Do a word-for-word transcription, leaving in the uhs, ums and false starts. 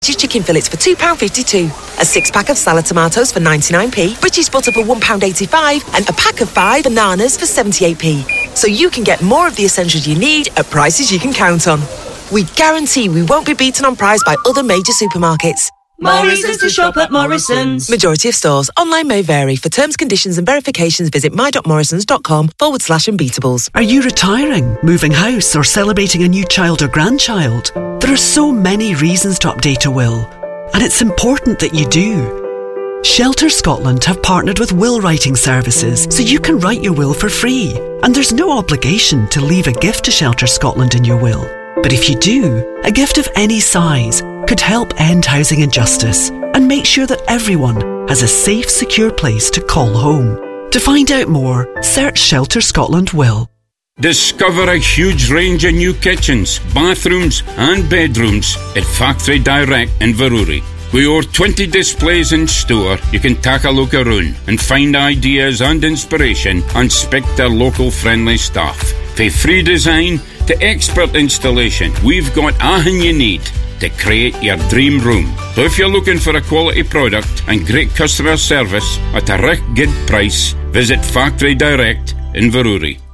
chicken fillets for two pounds fifty-two, a six-pack of salad tomatoes for ninety-nine p, British butter for one pound eighty-five, and a pack of five bananas for seventy-eight p. So you can get more of the essentials you need at prices you can count on. We guarantee we won't be beaten on price by other major supermarkets. More reasons to shop at Morrison's. Majority of stores. Online may vary. For terms, conditions and verifications, visit my.morrisons.com forward slash unbeatables. Are you retiring, moving house or celebrating a new child or grandchild? There are so many reasons to update a will, and it's important that you do. Shelter Scotland have partnered with will writing services so you can write your will for free, and there's no obligation to leave a gift to Shelter Scotland in your will. But if you do, a gift of any size could help end housing injustice and make sure that everyone has a safe, secure place to call home. To find out more, search Shelter Scotland Will. Discover a huge range of new kitchens, bathrooms and bedrooms at Factory Direct in Inverurie. With over twenty displays in store, you can take a look around and find ideas and inspiration and speak to local friendly staff. From free design to expert installation, we've got everything you need to create your dream room. So if you're looking for a quality product and great customer service at a right good price, visit Factory Direct in Inverurie.